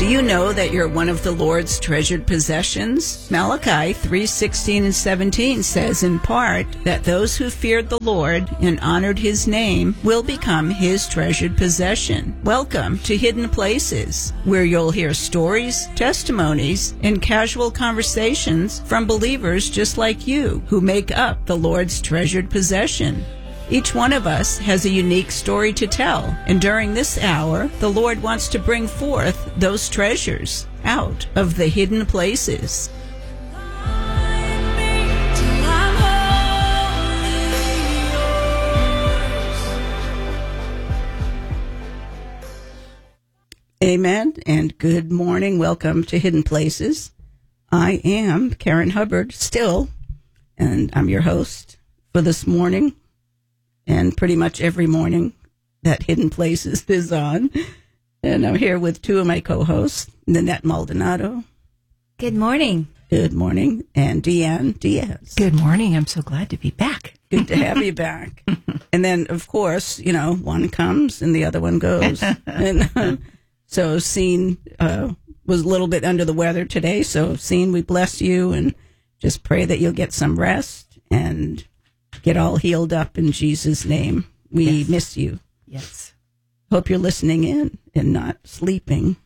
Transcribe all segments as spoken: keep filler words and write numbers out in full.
Do you know that you're one of the Lord's treasured possessions? Malachi three sixteen and seventeen says in part that those who feared the Lord and honored his name will become his treasured possession. Welcome to Hidden Places, where you'll hear stories, testimonies, and casual conversations from believers just like you who make up the Lord's treasured possession. Each one of us has a unique story to tell, and during this hour, the Lord wants to bring forth those treasures out of the hidden places. Amen, and good morning. Welcome to Hidden Places. I am Karen Hubbard still, and I'm your host for this morning. And pretty much every morning that Hidden Places is on. And I'm here with two of my co-hosts, Nanette Maldonado. Good morning. Good morning. And Deanne Diaz. Good morning. I'm so glad to be back. Good to have you back. And then, of course, you know, one comes and the other one goes. and uh, so Scene uh, was a little bit under the weather today. So Scene, we bless you and just pray that you'll get some rest and get all healed up in Jesus' name. We yes. miss you. Yes. Hope you're listening in and not sleeping.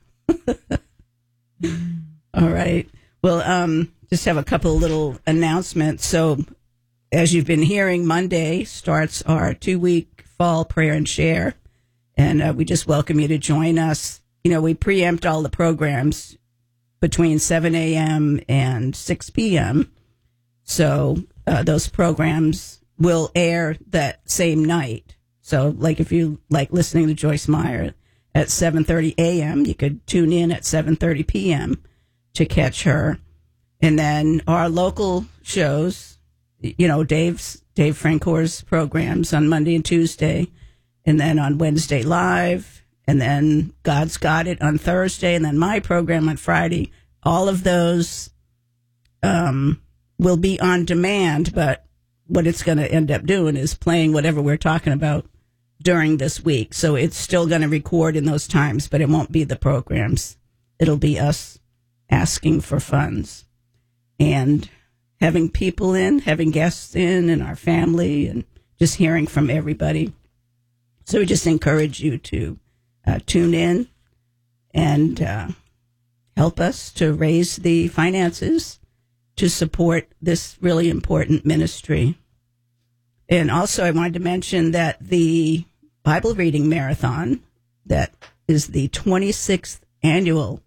All right. Well, um, just have a couple of little announcements. So, as you've been hearing, Monday starts our two-week fall prayer and share. And uh, we just welcome you to join us. You know, we preempt all the programs between seven a.m. and six p.m. So, uh, those programs will air that same night. So, like if you like listening to Joyce Meyer at seven thirty a.m., you could tune in at seven thirty p.m. to catch her. And then our local shows, you know, Dave's Dave Francor's programs on Monday and Tuesday, and then on Wednesday Live, and then God's Got It on Thursday, and then my program on Friday. All of those um, will be on demand, but what it's going to end up doing is playing whatever we're talking about during this week. So it's still going to record in those times, but it won't be the programs. It'll be us asking for funds and having people in, having guests in, and our family, and just hearing from everybody. So we just encourage you to uh, tune in and uh, help us to raise the finances to support this really important ministry. And also I wanted to mention that the Bible reading marathon, that is the twenty-sixth annual,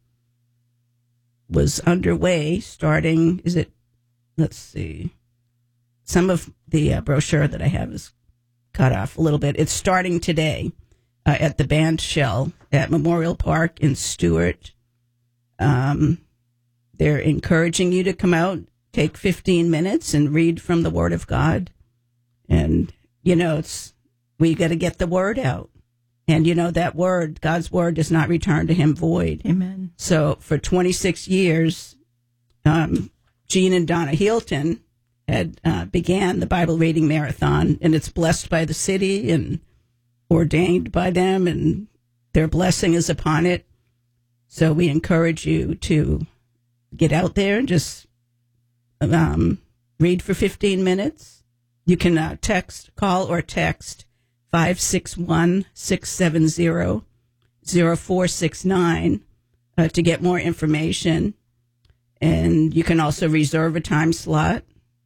was underway starting, is it, let's see, some of the uh, brochure that I have is cut off a little bit. It's starting today uh, at the Band Shell at Memorial Park in Stewart. Um, They're encouraging you to come out, take fifteen minutes and read from the Word of God. And, you know, it's, we got to get the Word out. And, you know, that Word, God's Word, does not return to him void. Amen. So for twenty-six years, um, Gene and Donna Healton had uh, began the Bible reading marathon, and it's blessed by the city and ordained by them, and their blessing is upon it. So we encourage you to get out there and just um, read for fifteen minutes. You can uh, text, call or text five six one, six seven zero, zero four six nine uh, to get more information. And you can also reserve a time slot.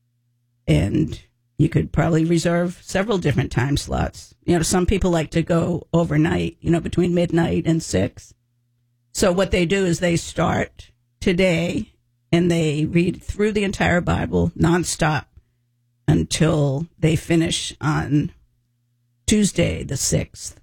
And you could probably reserve several different time slots. You know, some people like to go overnight, you know, between midnight and six. So what they do is they start today and they read through the entire Bible nonstop until they finish on Tuesday, the sixth.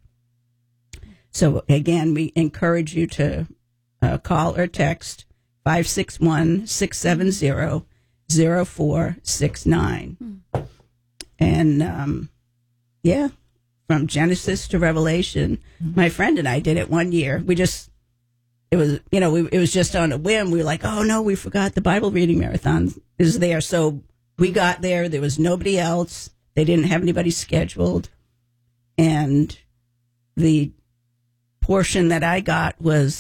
So again, we encourage you to uh, call or text five six one, six seven zero, zero four six nine. Hmm. And, um, yeah, from Genesis to Revelation. Mm-hmm. My friend and I did it one year. We just, it was, you know, we, it was just on a whim. We were like, oh, no, we forgot the Bible reading marathon is there. So we got there. There was nobody else. They didn't have anybody scheduled. And the portion that I got was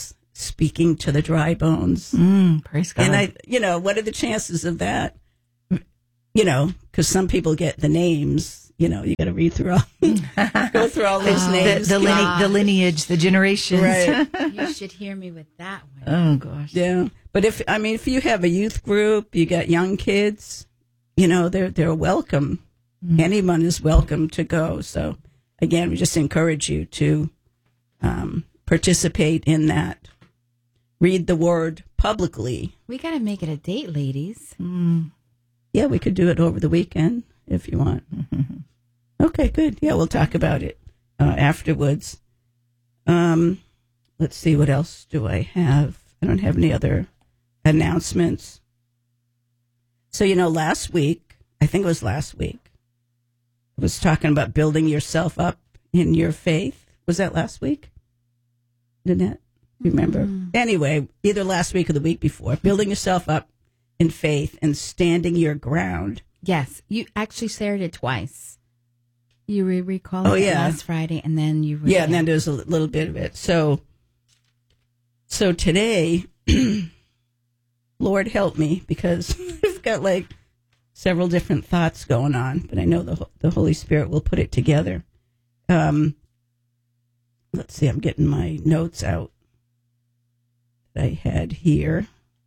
speaking to the dry bones. Mm, praise God. And I, you know, what are the chances of that? You know, because some people get the names. You know, you got to read through all, go through all those the, names. the, line, the lineage, the generations. Right. You should hear me with that one. Oh, gosh. Yeah. But if, I mean, if you have a youth group, you got young kids, you know, they're, they're welcome. Mm. Anyone is welcome to go. So again, we just encourage you to um, participate in that. Read the word publicly. We got to make it a date, ladies. Mm. Yeah, we could do it over the weekend if you want. Mm-hmm. Okay, good. Yeah, we'll talk about it uh, afterwards. Um, let's see, what else do I have? I don't have any other announcements. So, you know, last week, I think it was last week, I was talking about building yourself up in your faith. Was that last week? Didn't it? Remember? Mm-hmm. Anyway, either last week or the week before, building yourself up in faith and standing your ground. Yes, you actually shared it twice. You re- recall oh, it yeah. last Friday, and then you... Re- yeah, and then there's a little bit of it. So, so today, Lord help me, because I've got like several different thoughts going on, but I know the the Holy Spirit will put it together. Um, let's see, I'm getting my notes out that I had here.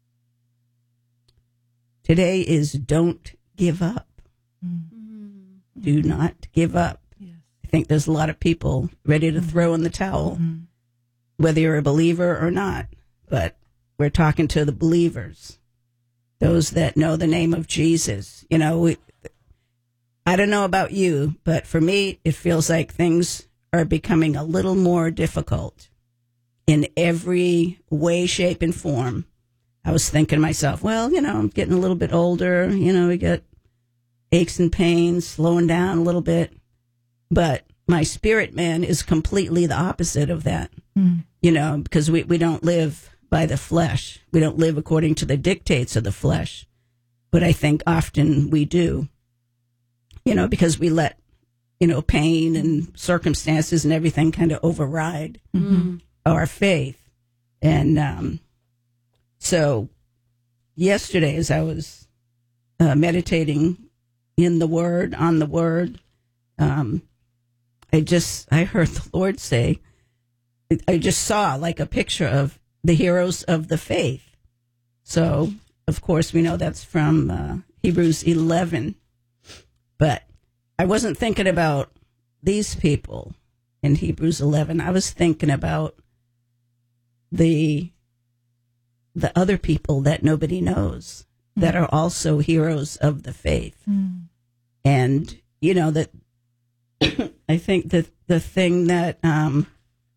Today is don't give up. Mm-hmm. Do not give up. Yes. I think there's a lot of people ready to mm-hmm. throw in the towel, mm-hmm. whether you're a believer or not. But we're talking to the believers, those that know the name of Jesus. You know, we, I don't know about you, but for me, it feels like things are becoming a little more difficult in every way, shape, and form. I was thinking to myself, well, you know, I'm getting a little bit older. You know, we get aches and pains, slowing down a little bit. But my spirit man is completely the opposite of that, mm. you know, because we, we don't live by the flesh. We don't live according to the dictates of the flesh. But I think often we do, you know, because we let, you know, pain and circumstances and everything kind of override mm-hmm. our faith. And, um, So yesterday, as I was uh, meditating in the Word, on the Word, um, I just, I heard the Lord say, I just saw like a picture of the heroes of the faith. So, of course, we know that's from uh, Hebrews eleven. But I wasn't thinking about these people in Hebrews eleven. I was thinking about the the other people that nobody knows mm. that are also heroes of the faith. Mm. And, you know, that I think that the thing that, um,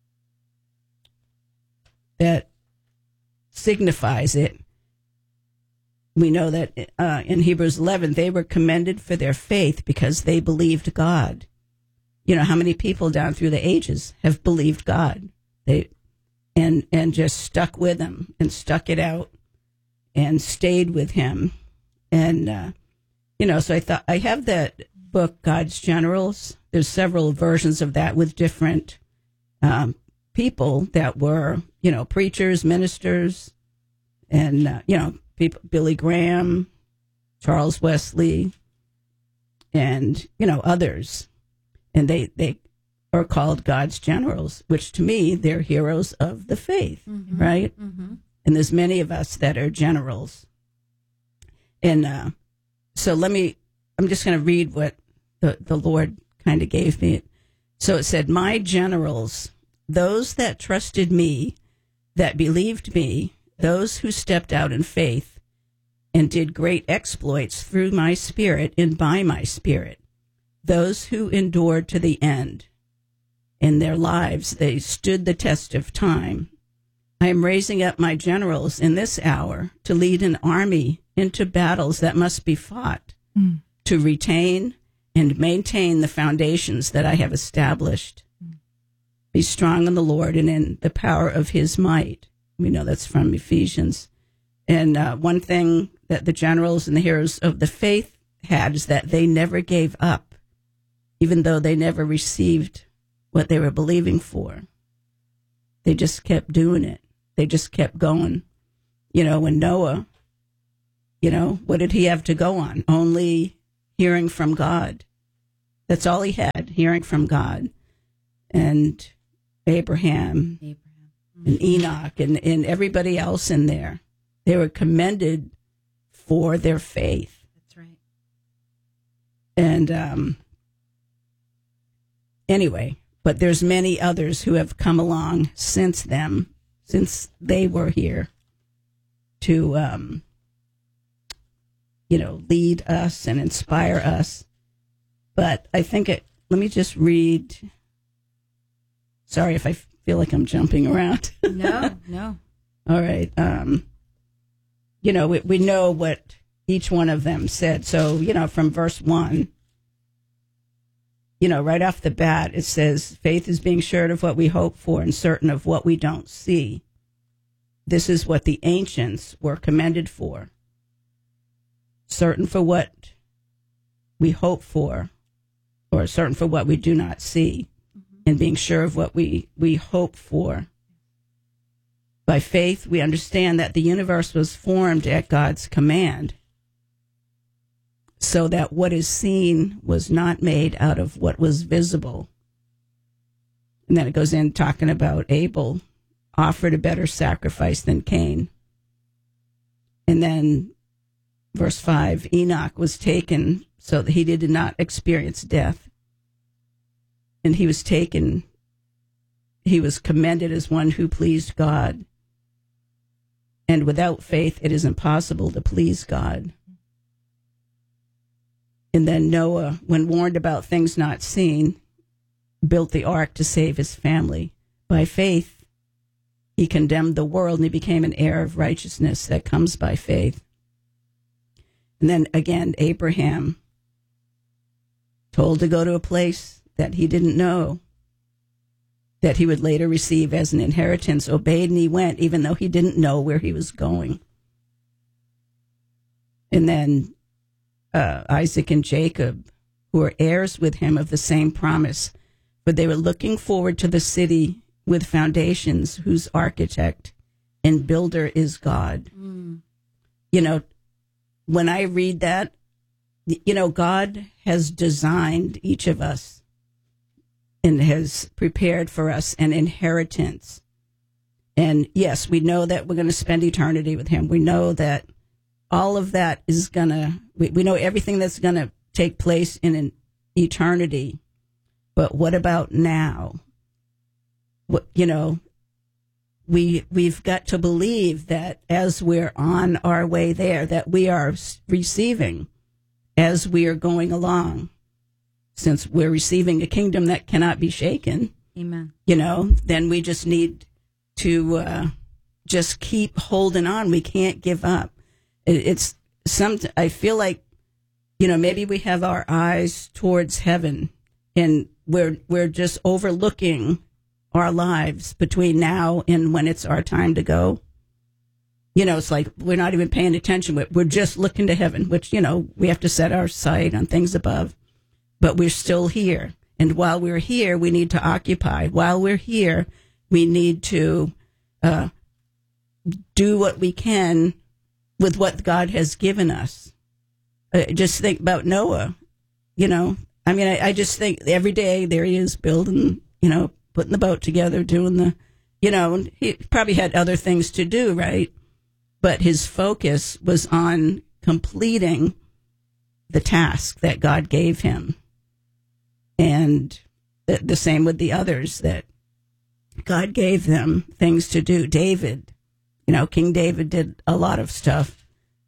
that signifies it, we know that uh, in Hebrews eleven, they were commended for their faith because they believed God. You know, how many people down through the ages have believed God? They, and and just stuck with him and stuck it out and stayed with him. And, uh, you know, so I thought, I have that book, God's Generals. There's several versions of that with different um, people that were, you know, preachers, ministers, and, uh, you know, people, Billy Graham, Charles Wesley, and, you know, others. And they, they are called God's generals, which to me, they're heroes of the faith, mm-hmm. right? Mm-hmm. And there's many of us that are generals. And uh, so let me, I'm just going to read what the, the Lord kind of gave me. So it said, my generals, those that trusted me, that believed me, those who stepped out in faith and did great exploits through my spirit and by my spirit, those who endured to the end. In their lives, they stood the test of time. I am raising up my generals in this hour to lead an army into battles that must be fought, mm. to retain and maintain the foundations that I have established. Mm. Be strong in the Lord and in the power of his might. We know that's from Ephesians. And uh, one thing that the generals and the heroes of the faith had is that they never gave up, even though they never received what they were believing for. They just kept doing it. They just kept going. You know, when Noah, you know, what did he have to go on? Only hearing from God. That's all he had, hearing from God. And Abraham, Abraham. and Enoch and, and everybody else in there. They were commended for their faith. That's right. And um, anyway, but there's many others who have come along since them, since they were here to, um, you know, lead us and inspire us. But I think it, let me just read. Sorry if I feel like I'm jumping around. No, no. All right. Um, you know, we, we know what each one of them said. So, you know, from verse one, you know, right off the bat, it says, faith is being sure of what we hope for and certain of what we don't see. This is what the ancients were commended for. Certain for what we hope for, or certain for what we do not see, mm-hmm. and being sure of what we, we hope for. By faith, we understand that the universe was formed at God's command, so that what is seen was not made out of what was visible. And then it goes in talking about Abel offered a better sacrifice than Cain. And then verse five, Enoch was taken so that he did not experience death. And he was taken, he was commended as one who pleased God. And without faith, it is impossible to please God. And then Noah, when warned about things not seen, built the ark to save his family. By faith, he condemned the world and he became an heir of righteousness that comes by faith. And then again, Abraham, told to go to a place that he didn't know, that he would later receive as an inheritance, obeyed and he went, even though he didn't know where he was going. And then uh, Isaac and Jacob, who were heirs with him of the same promise, but they were looking forward to the city with foundations whose architect and builder is God. Mm. You know, when I read that, you know, God has designed each of us and has prepared for us an inheritance. And yes, we know that we're going to spend eternity with him. We know that all of that is going to, we, we know everything that's going to take place in an eternity. But what about now? What, you know, we, we've got to believe that as we're on our way there, that we are receiving as we are going along, since we're receiving a kingdom that cannot be shaken. Amen. You know, then we just need to uh, just keep holding on. We can't give up. It, it's some. I feel like, you know, maybe we have our eyes towards heaven, and we're we're just overlooking our lives between now and when it's our time to go. You know, it's like we're not even paying attention. We're just looking to heaven, which, you know, we have to set our sight on things above. But we're still here. And while we're here, we need to occupy. While we're here, we need to uh, do what we can with what God has given us. Uh, just think about Noah. You know, I mean, I, I just think every day there he is building, you know, putting the boat together, doing the, you know, he probably had other things to do, right? But his focus was on completing the task that God gave him. And the, the same with the others, that God gave them things to do. David, you know, King David did a lot of stuff.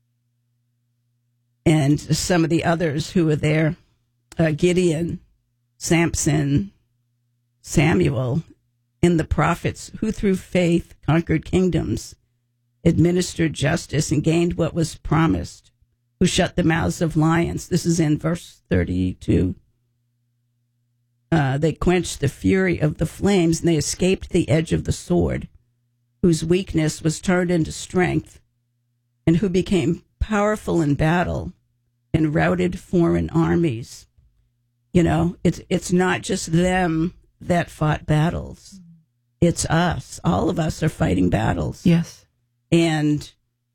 And some of the others who were there, uh, Gideon, Samson, Samuel, and the prophets, who through faith conquered kingdoms, administered justice, and gained what was promised, who shut the mouths of lions. This is in verse thirty-two. Uh, they quenched the fury of the flames, and they escaped the edge of the sword, whose weakness was turned into strength, and who became powerful in battle and routed foreign armies. You know, it's it's not just them that fought battles. it's us. All of us are fighting battles. Yes. And,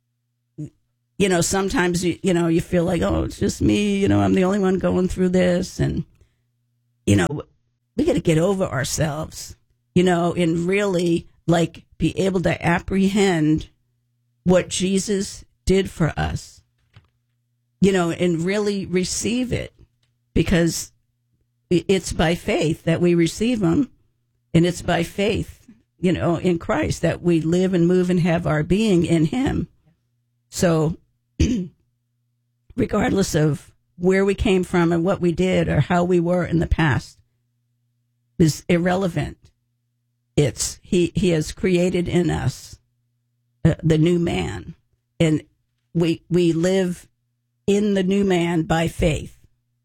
you know, sometimes, you, you know, you feel like, oh, it's just me. You know, I'm the only one going through this. And, you know, we got to get over ourselves, you know, and really, like, be able to apprehend what Jesus did for us, you know, and really receive it, because it's by faith that we receive him, and it's by faith, you know, in Christ that we live and move and have our being in him. So regardless of where we came from and what we did or how we were in the past is irrelevant. It's he, he has created in us uh, the new man, and we, we live in the new man by faith,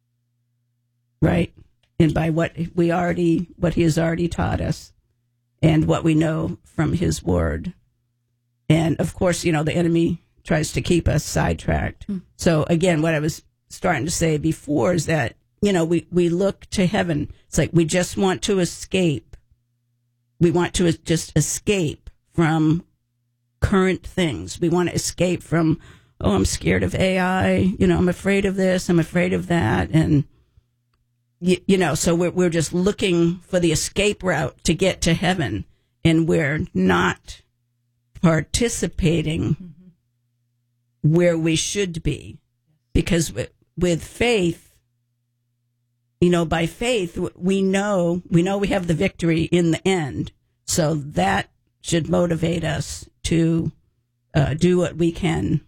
right? And by what we already, what he has already taught us and what we know from his word. And of course, you know, the enemy tries to keep us sidetracked. Mm. So again, what I was starting to say before is that, you know, we, we look to heaven. It's like we just want to escape. We want to just escape from current things. We want to escape from, oh, I'm scared of A I. You know, I'm afraid of this. I'm afraid of that. And, you, you know, so we're, we're just looking for the escape route to get to heaven. And we're not participating mm-hmm. where we should be. Because with, with faith, you know, by faith, we know, we know we have the victory in the end. So that should motivate us to uh, do what we can.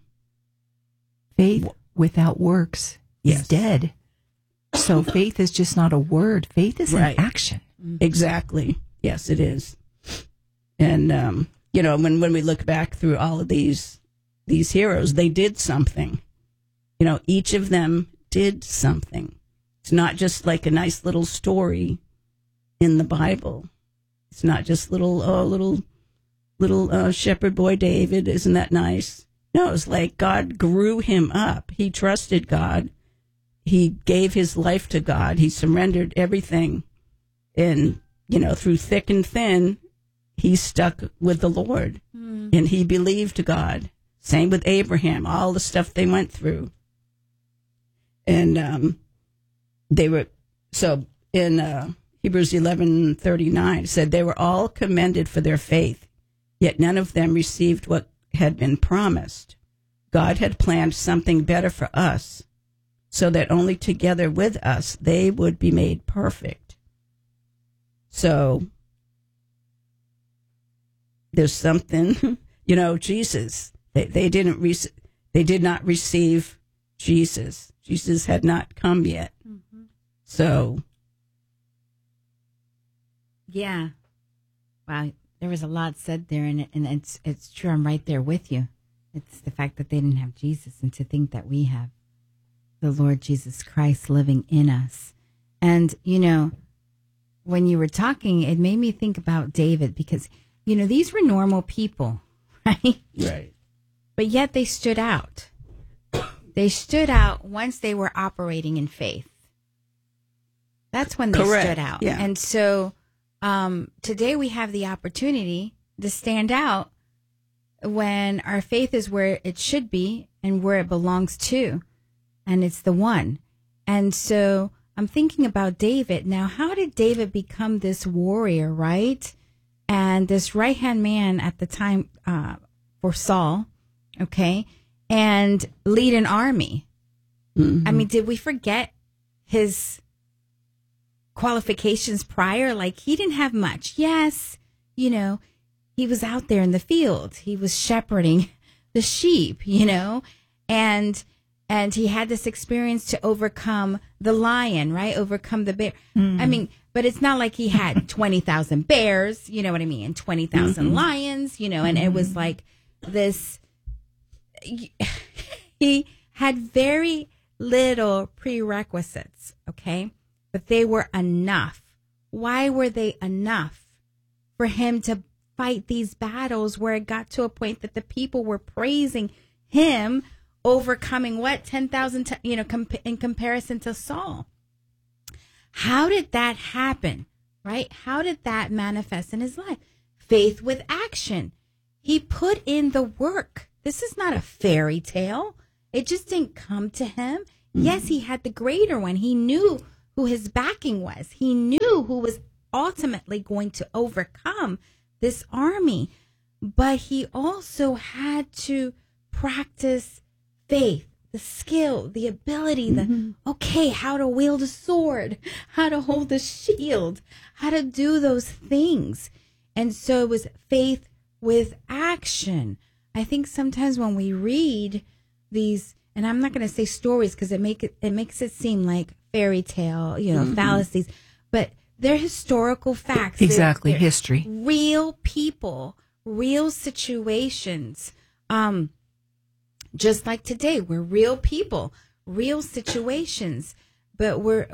Faith without works yes. is dead. So faith is just not a word. Faith is right. an action. Exactly. Yes, it is. And, um, you know, when, when we look back through all of these, these heroes, they did something. You know, each of them did something. It's not just like a nice little story in the Bible. It's not just little, oh, little, little uh, shepherd boy David. Isn't that nice? No, it's like God grew him up. He trusted God. He gave his life to God. He surrendered everything. And, you know, through thick and thin, he stuck with the Lord. Mm. And he believed God. Same with Abraham, all the stuff they went through. And, um, they were, so in uh, Hebrews eleven thirty-nine, it said they were all commended for their faith, yet none of them received what had been promised. God had planned something better for us, so that only together with us they would be made perfect. So there's something, you know, Jesus, they, they didn't, rec- they did not receive Jesus. Jesus had not come yet. Mm-hmm. So. Yeah. Wow. There was a lot said there, and, and it's, it's true. I'm right there with you. It's the fact that they didn't have Jesus, and to think that we have the Lord Jesus Christ living in us. And, you know, when you were talking, it made me think about David, because, you know, these were normal people, right? Right. But yet they stood out. They stood out once they were operating in faith. That's when they Correct. stood out. Yeah. And so um, today we have the opportunity to stand out when our faith is where it should be and where it belongs to. And it's the one. And so I'm thinking about David. Now, how did David become this warrior, right? And this right-hand man at the time uh, for Saul, okay? And lead an army. Mm-hmm. I mean, did we forget his qualifications prior? Like, he didn't have much. Yes, you know, he was out there in the field. He was shepherding the sheep, you know, and and he had this experience to overcome the lion, right? Overcome the bear. Mm-hmm. I mean, but it's not like he had twenty thousand bears, you know what I mean? twenty thousand mm-hmm. lions, you know, and mm-hmm. it was like this. He had very little prerequisites, okay? But they were enough. Why were they enough? For him to fight these battles where it got to a point that the people were praising him, overcoming what? ten thousand, t- you know, comp- in comparison to Saul. How did that happen, right? How did that manifest in his life? faith with action. He put in the work. This is not a fairy tale. It just didn't come to him. Mm-hmm. Yes, he had the greater one. He knew who his backing was. He knew who was ultimately going to overcome this army. But he also had to practice faith, the skill, the ability, mm-hmm. the, okay, how to wield a sword, how to hold a shield, how to do those things. And so it was faith with action. I think sometimes when we read these, and I'm not going to say stories because it make it, it makes it seem like fairy tale, you know, mm-hmm. fallacies, but they're historical facts. Exactly, they're, they're history. Real people, real situations. Um, just like today, we're real people, real situations, but we're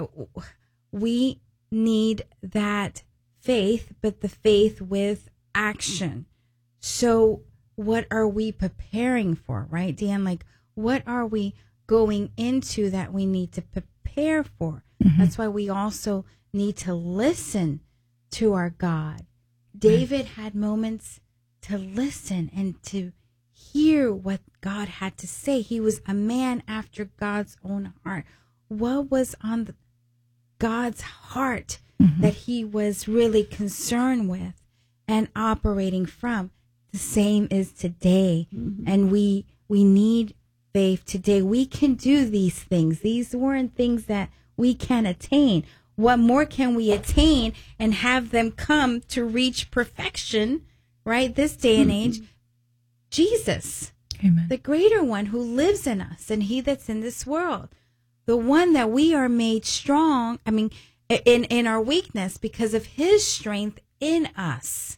we need that faith, but the faith with action. So what are we preparing for, right, Dan? Like, what are we going into that we need to prepare for? Mm-hmm. That's why we also need to listen to our God. David mm-hmm. had moments to listen and to hear what God had to say. He was a man after God's own heart. What was on the, God's heart mm-hmm. that he was really concerned with and operating from? The same is today. Mm-hmm. And we we need faith today. We can do these things. These weren't things that we can attain. What more can we attain and have them come to reach perfection, right? This day and age, mm-hmm. Jesus, Amen. The greater one who lives in us and he that's in this world, the one that we are made strong, I mean, in, in our weakness because of his strength in us.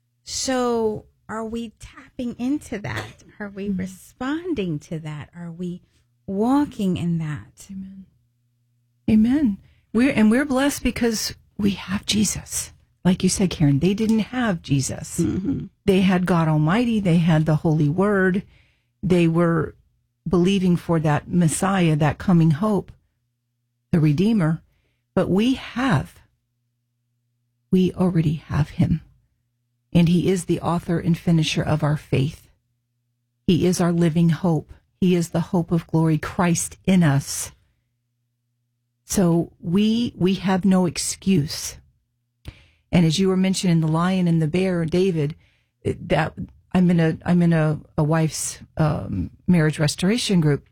So are we tapping into that? Are we mm-hmm. responding to that? Are we walking in that? Amen. Amen. We're, and we're blessed because we have Jesus. Like you said, Karen, they didn't have Jesus. Mm-hmm. They had God Almighty. They had the Holy Word. They were believing for that Messiah, that coming hope, the Redeemer. But we have, we already have him. And he is the author and finisher of our faith. He is our living hope. He is the hope of glory, Christ in us. So we we have no excuse. And as you were mentioning the lion and the bear, David, that I'm in a I'm in a, a wife's um, marriage restoration group,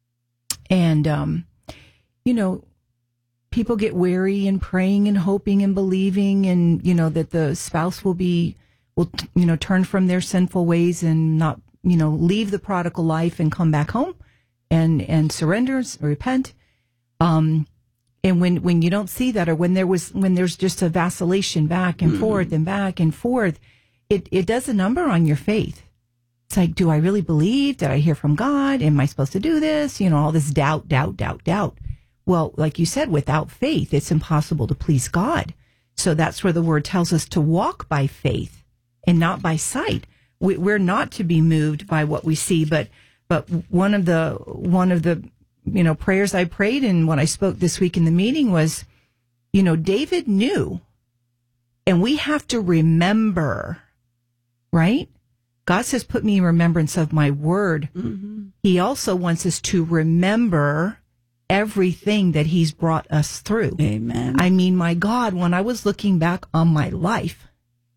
and um, you know, people get weary in praying and hoping and believing, and you know that the spouse will be will you know turn from their sinful ways and not you know leave the prodigal life and come back home and and surrender, repent. Um, And when, when you don't see that, or when there was when there's just a vacillation back and mm-hmm. forth and back and forth, it, it does a number on your faith. It's like, do I really believe? Did I hear from God? Am I supposed to do this? You know, all this doubt, doubt, doubt, doubt. Well, like you said, without faith, it's impossible to please God. So that's where the word tells us to walk by faith and not by sight. We, we're not to be moved by what we see, but but one of the one of the you know, prayers I prayed and when I spoke this week in the meeting was, you know, David knew, and we have to remember, right? God says, put me in remembrance of my word. Mm-hmm. He also wants us to remember everything that he's brought us through. Amen. I mean, my God, when I was looking back on my life,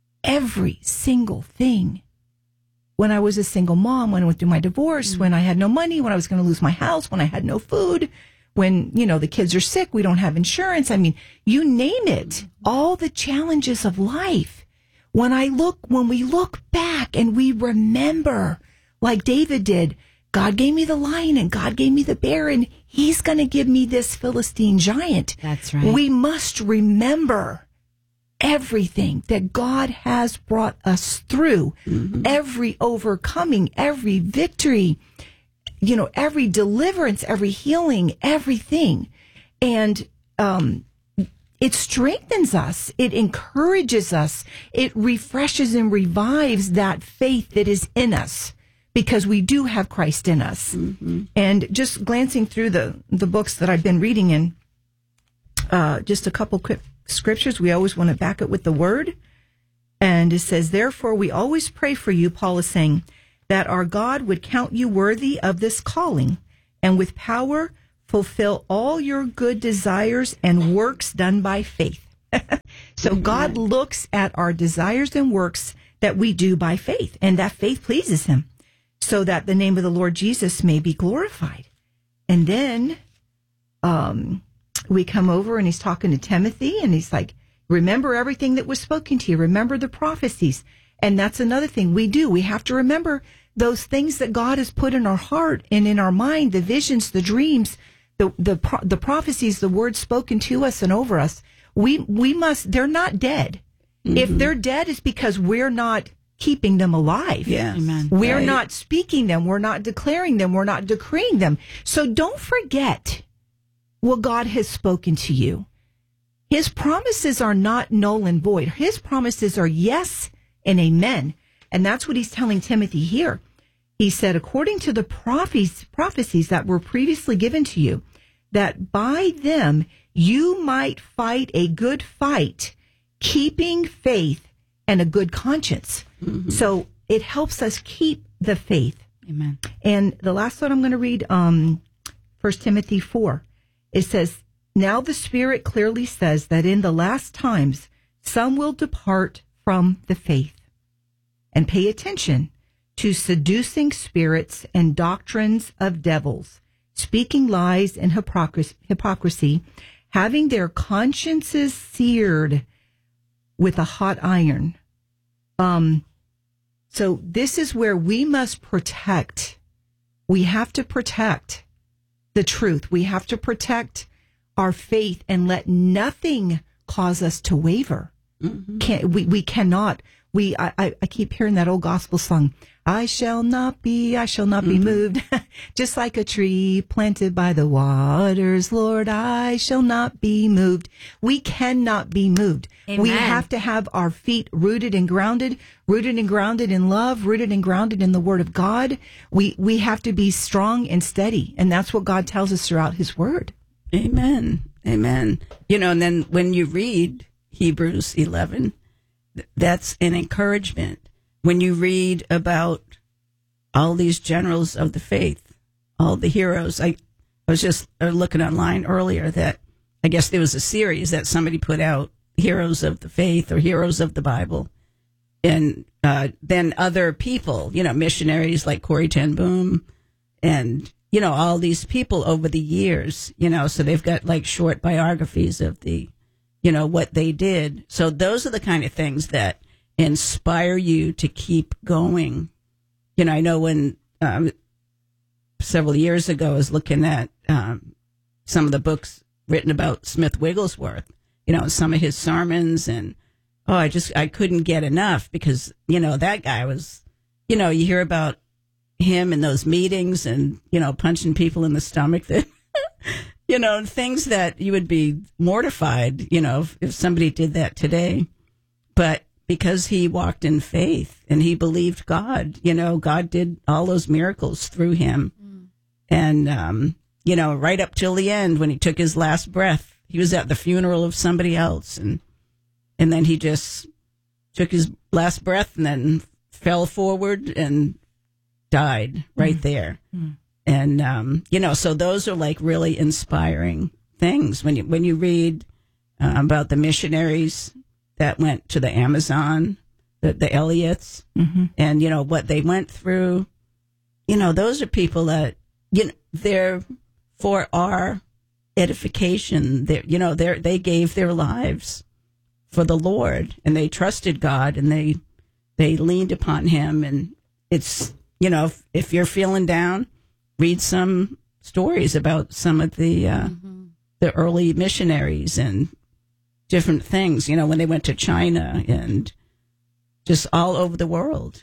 every single thing, when I was a single mom, when I went through my divorce, mm-hmm. when I had no money, when I was going to lose my house, when I had no food, when, you know, the kids are sick, we don't have insurance. I mean, you name it, mm-hmm. all the challenges of life. When I look, when we look back and we remember, like David did, God gave me the lion and God gave me the bear and he's going to give me this Philistine giant. That's right. We must remember everything that God has brought us through, mm-hmm. every overcoming, every victory, you know, every deliverance, every healing, everything. And um, it strengthens us. It encourages us. It refreshes and revives that faith that is in us because we do have Christ in us. Mm-hmm. And just glancing through the, the books that I've been reading in, uh, just a couple quick scriptures. We always want to back it with the word. And it says, therefore, we always pray for you, Paul is saying, that our God would count you worthy of this calling and with power fulfill all your good desires and works done by faith. So God looks at our desires and works that we do by faith, and that faith pleases him, so that the name of the Lord Jesus may be glorified. And then um, we come over and he's talking to Timothy, and he's like, remember everything that was spoken to you. Remember the prophecies. And that's another thing we do. We have to remember those things that God has put in our heart and in our mind, the visions, the dreams, the the pro- the prophecies, the words spoken to us and over us. We we must, they're not dead. Mm-hmm. If they're dead, it's because we're not keeping them alive. Yes. Amen. We're Right. not speaking them. We're not declaring them. We're not decreeing them. So don't forget what God has spoken to you. His promises are not null and void. His promises are yes and amen. And that's what he's telling Timothy here. He said, according to the prophes- prophecies that were previously given to you, that by them you might fight a good fight, keeping faith and a good conscience. Mm-hmm. So it helps us keep the faith. Amen. And the last one I'm going to read, um, First Timothy four. It says, now the Spirit clearly says that in the last times, some will depart from the faith. And pay attention to seducing spirits and doctrines of devils, speaking lies and hypocrisy, hypocrisy, having their consciences seared with a hot iron. Um, so this is where we must protect. We have to protect the truth. We have to protect our faith and let nothing cause us to waver. Mm-hmm. Can't, we, we cannot. We, I, I I keep hearing that old gospel song. I shall not be, I shall not be mm-hmm. moved. Just like a tree planted by the waters, Lord, I shall not be moved. We cannot be moved. Amen. We have to have our feet rooted and grounded, rooted and grounded in love, rooted and grounded in the word of God. We, we have to be strong and steady. And that's what God tells us throughout his word. Amen. Amen. You know, and then when you read Hebrews eleven, that's an encouragement. When you read about all these generals of the faith, all the heroes, I, I was just looking online earlier that I guess there was a series that somebody put out, Heroes of the Faith or Heroes of the Bible. And uh, then other people, you know, missionaries like Corrie ten Boom and, you know, all these people over the years, you know, so they've got like short biographies of the, you know, what they did. So those are the kind of things that inspire you to keep going. You know, I know when um, several years ago I was looking at um, some of the books written about Smith Wigglesworth, you know, some of his sermons, and oh, I just, I couldn't get enough because, you know, that guy was, you know, you hear about him in those meetings and, you know, punching people in the stomach that, you know, things that you would be mortified, you know, if, if somebody did that today. But because he walked in faith and he believed God, you know, God did all those miracles through him. Mm. And, um, you know, right up till the end when he took his last breath, he was at the funeral of somebody else. And, and then he just took his last breath and then fell forward and died right mm. there. Mm. And, um, you know, so those are like really inspiring things when you, when you read uh, about the missionaries that went to the Amazon, the, the Elliots, mm-hmm. and, you know, what they went through. You know, those are people that, you know, they're for our edification. They're, you know, they they gave their lives for the Lord and they trusted God and they, they leaned upon him. And it's, you know, if, if you're feeling down, read some stories about some of the uh, mm-hmm. the early missionaries and different things, you know, when they went to China and just all over the world.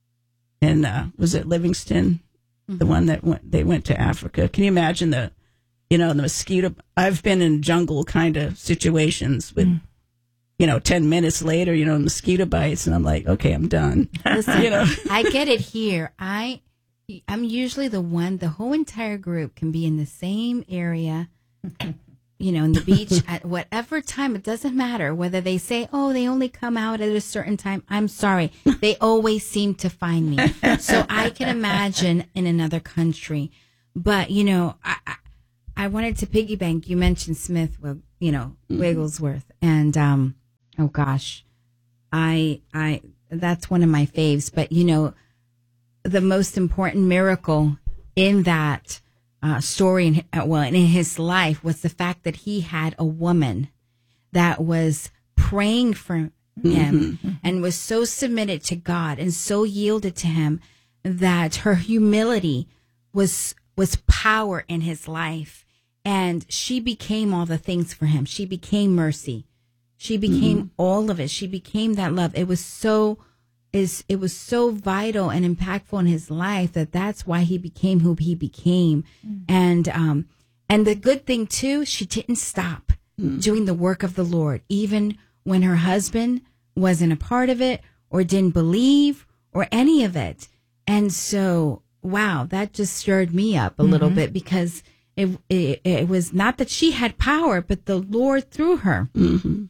And uh, was it Livingston, mm-hmm. the one that went, they went to Africa? Can you imagine the, you know, the mosquito? I've been in jungle kind of situations with, mm. you know, ten minutes later, you know, mosquito bites, and I'm like, okay, I'm done. Listen, you know, I get it here. I. I'm usually the one, the whole entire group can be in the same area you know, in the beach at whatever time, it doesn't matter whether they say, oh, they only come out at a certain time. I'm sorry. They always seem to find me. So I can imagine in another country. But, you know, I, I, I wanted to piggyback. You mentioned Smith, well, you know, mm-hmm. Wigglesworth. And, um, oh gosh, I, I, that's one of my faves. But, you know, the most important miracle in that Uh, story in, uh, well, in his life was the fact that he had a woman that was praying for him mm-hmm. and was so submitted to God and so yielded to him that her humility was was power in his life, and she became all the things for him. She became mercy. She became mm-hmm. all of it. She became that love. It was so is it was so vital and impactful in his life that that's why he became who he became. Mm. And um and the good thing too, she didn't stop mm. doing the work of the Lord, even when her husband wasn't a part of it or didn't believe or any of it. And so, wow, that just stirred me up a mm-hmm. little bit, because it, it it was not that she had power, but the Lord through her. Mm-hmm.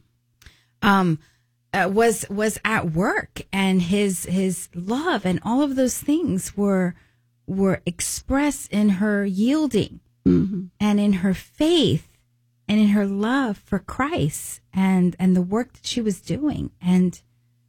Um Uh, was was at work, and his his love and all of those things were were expressed in her yielding mm-hmm. and in her faith and in her love for Christ and and the work that she was doing, and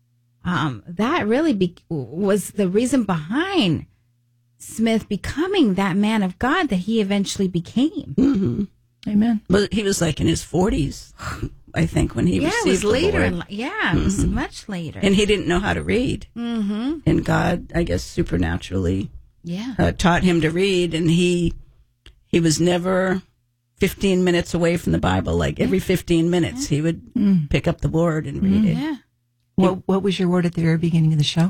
um, that really be, was the reason behind Smith becoming that man of God that he eventually became. Mm-hmm. Amen. Well, he was like in his forties. I think, when he yeah, received it was the later. Lord. In, yeah, it was mm-hmm. much later. And he didn't know how to read. Mm-hmm. And God, I guess, supernaturally yeah. uh, taught him to read. And he he was never fifteen minutes away from the Bible. Like every fifteen minutes, yeah. he would mm. pick up the word and read mm. it. Yeah. What, what was your word at the very beginning of the show?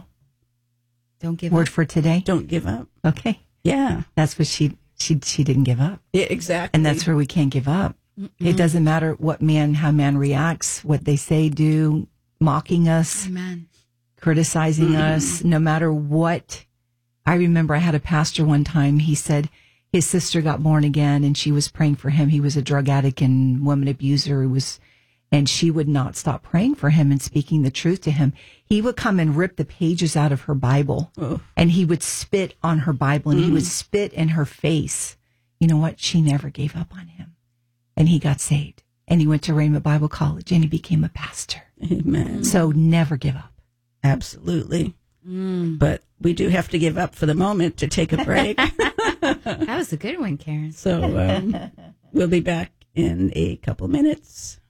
Don't give word up. for today? Don't give up. Okay. Yeah. That's what she, she, she didn't give up. Yeah, exactly. And that's where we can't give up. Mm-hmm. It doesn't matter what man, how man reacts, what they say, do, mocking us, Amen. criticizing mm-hmm. us, no matter what. I remember I had a pastor one time, he said his sister got born again and she was praying for him. He was a drug addict and woman abuser. It was, and she would not stop praying for him and speaking the truth to him. He would come and rip the pages out of her Bible oh. and he would spit on her Bible and mm. he would spit in her face. You know what? She never gave up on him. And he got saved, and he went to Rhema Bible College, and he became a pastor. Amen. So never give up. Absolutely. Mm. But we do have to give up for the moment to take a break. That was a good one, Karen. So um, we'll be back in a couple minutes.